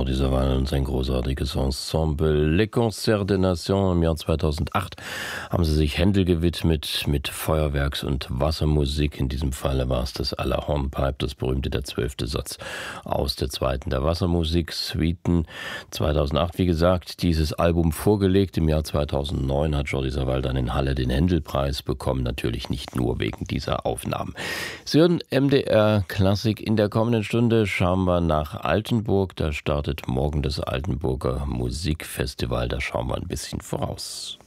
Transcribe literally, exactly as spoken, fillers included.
Jordi Savall und sein großartiges Ensemble Les Concerts des Nations. Im Jahr zweitausendacht haben sie sich Händel gewidmet mit Feuerwerks- und Wassermusik. In diesem Falle war es das à la Hornpipe, das berühmte der zwölfte Satz aus der zweiten der Wassermusik-Suiten. zweitausendacht, wie gesagt, dieses Album vorgelegt. Im Jahr zweitausendneun hat Jordi Savall dann in Halle den Händel-Preis bekommen. Natürlich nicht nur wegen dieser Aufnahmen. Sie hören M D R Klassik. In der kommenden Stunde schauen wir nach Altenburg. Da startet morgen das Altenburger Musikfestival. Da schauen wir ein bisschen voraus.